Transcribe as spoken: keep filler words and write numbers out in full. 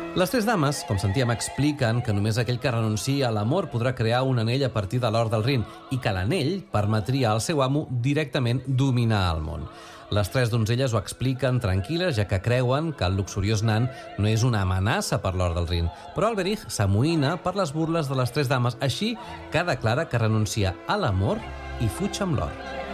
Les tres dames, com sentíem, expliquen que només aquell que renuncia a l'amor podrà crear un anell a partir de l'or del Rin i que l'anell permetria al seu amo directament dominar el món. Les tres donzelles ho expliquen tranquil·les, ja que creuen que el luxuriós nan no és una amenaça per l'or del Rin. Però Alberich s'amoïna per les burles de les tres dames, així queda clara que renuncia a l'amor i fuig amb l'or.